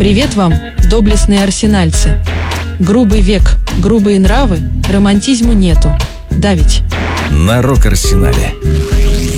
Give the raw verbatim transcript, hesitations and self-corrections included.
Привет вам, доблестные арсенальцы. Грубый век, грубые нравы, романтизму нету. Да ведь? На Рок-Арсенале.